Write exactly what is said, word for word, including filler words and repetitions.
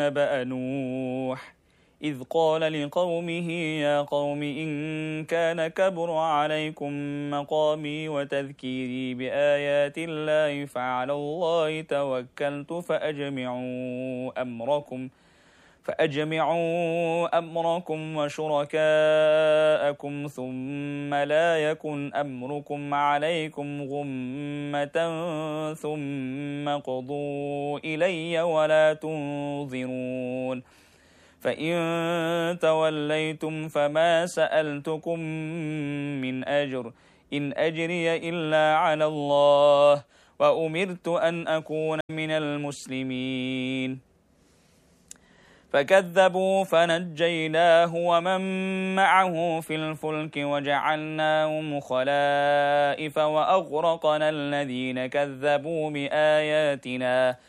نبأ نوح إذ قال لقومه يا قوم إن كان كبر عليكم مقامي وتذكيري بآيات الله فعلى الله توكلت فأجمعوا أمركم فأجمعوا أمركم وشركاءكم ثم لا يكن أمركم عليكم غمة ثم قضوا إلي ولا تنظرون فإن توليتم فما سألتكم من أجر إن أجري إلا على الله وأمرت أن أكون من المسلمين فكذبوا فنجيناه ومن معه في الفلك وجعلناهم خلائف وأغرقنا الذين كذبوا بآياتنا